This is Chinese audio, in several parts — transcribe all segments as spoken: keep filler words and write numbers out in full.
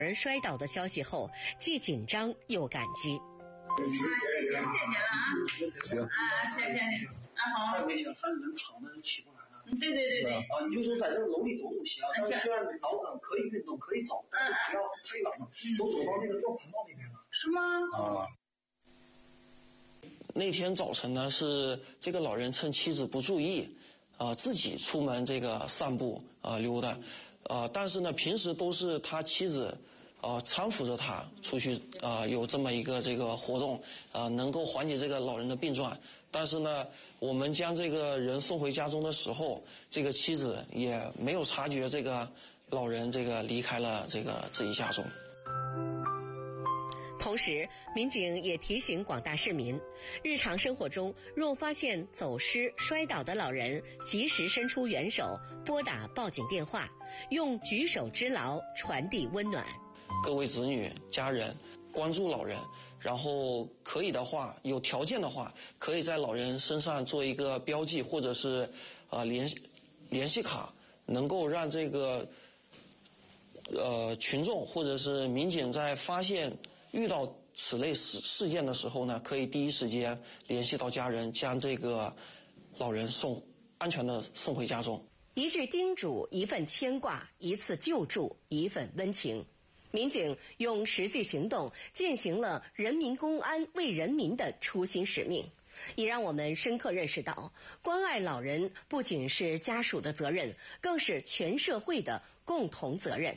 人摔倒的消息后，既紧张又感激。 啊，谢谢，谢谢了啊！行啊，谢谢你啊，好。 太危险，他人躺着起不来了。 嗯，对对对对。 啊，你就说在这个楼里走走行，但是虽然老梗可以运动，可以走，但是不要太远了，都走到那个转盘道那边了。 是吗？ 啊。 那天早晨呢，是这个老人趁妻子不注意，啊、呃，自己出门这个散步啊、呃、溜达，啊、呃，但是呢，平时都是他妻子啊、呃、搀扶着他出去啊、呃，有这么一个这个活动啊、呃，能够缓解这个老人的病状。但是呢，我们将这个人送回家中的时候，这个妻子也没有察觉这个老人这个离开了这个自己家中。 同时，民警也提醒广大市民，日常生活中若发现走失、摔倒的老人，及时伸出援手，拨打报警电话，用举手之劳传递温暖。 各位子女、家人，关注老人，然后可以的话，有条件的话，可以在老人身上做一个标记，或者是呃联系联系卡，能够让这个呃群众或者是民警在发现遇到此类事事件的时候呢，可以第一时间联系到家人，将这个老人送安全的送回家中。 一句叮嘱，一份牵挂，一次救助，一份温情。民警用实际行动践行了人民公安为人民的初心使命，也让我们深刻认识到，关爱老人不仅是家属的责任，更是全社会的共同责任。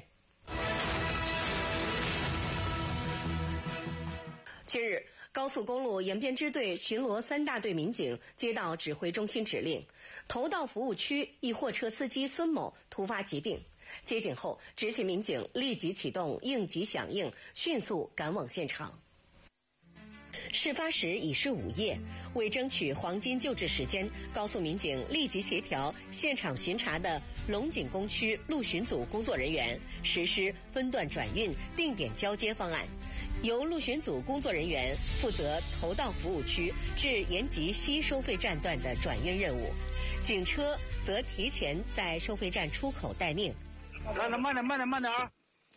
近日，高速公路延边支队巡逻三大队民警接到指挥中心指令，头道服务区一货车司机孙某突发疾病。接警后，执勤民警立即启动应急响应，迅速赶往现场。事发时已是午夜，为争取黄金救治时间，高速民警立即协调现场巡查的龙井工区路巡组工作人员，实施分段转运、定点交接方案。由路巡组工作人员负责头道服务区至延吉西收费站段的转运任务，警车则提前在收费站出口待命。 来来，慢点，慢点，慢点啊！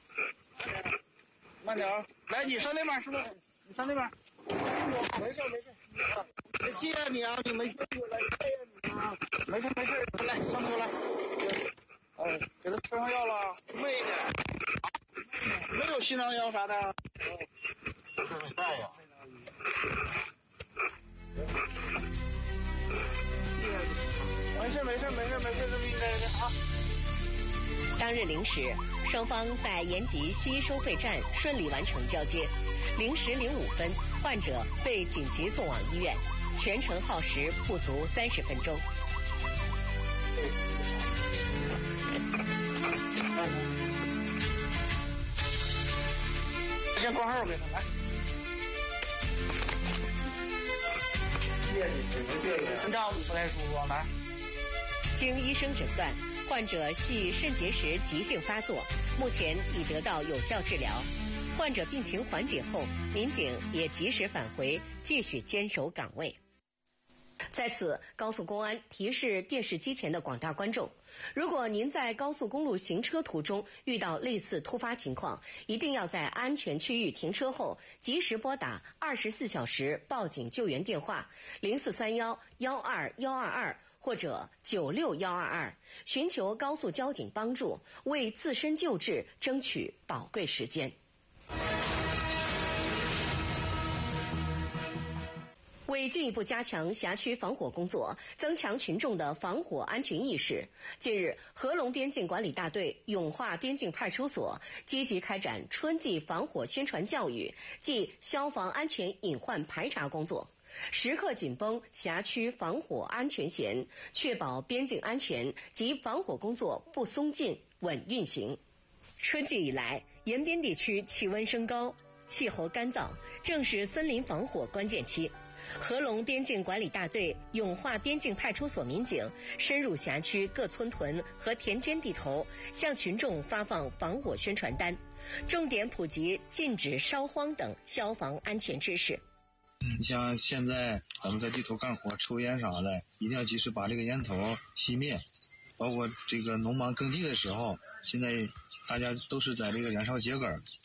慢点啊！来，你上那边，是不是？你上那边。没事没事，谢谢你啊，你没辛苦了，谢谢你啊，没事没事，来上车来。哎，给他吃上药了，没呢，没有心脏药啥的。这是没带呀。没事没事没事没事，这么应该的啊。 当日零时，双方在延吉西收费站顺利完成交接。零时零五分，患者被紧急送往医院，全程耗时不足三十分钟。 先挂号给他来。谢谢你，谢谢你。身上不太舒服，来。 经医生诊断，患者系肾结石急性发作，目前已得到有效治疗。患者病情缓解后，民警也及时返回，继续坚守岗位。在此，高速公安提示电视机前的广大观众，如果您在高速公路行车途中遇到类似突发情况，一定要在安全区域停车后，及时拨打二十四小时报警救援电话零四三幺幺二幺二二或者九六幺二二，寻求高速交警帮助，为自身救治争取宝贵时间。为进一步加强辖区防火工作，增强群众的防火安全意识，近日，合龙边境管理大队永化边境派出所积极开展春季防火宣传教育暨消防安全隐患排查工作，时刻紧绷辖区防火安全弦，确保边境安全及防火工作不松劲、稳运行。春季以来，延边地区气温升高，气候干燥，正是森林防火关键期。合龙边境管理大队永化边境派出所民警深入辖区各村屯和田间地头，向群众发放防火宣传单，重点普及禁止烧荒等消防安全知识。 你像现在咱们在地头干活抽烟啥的，一定要及时把这个烟头熄灭，包括这个农忙耕地的时候，现在大家都是在这个燃烧秸秆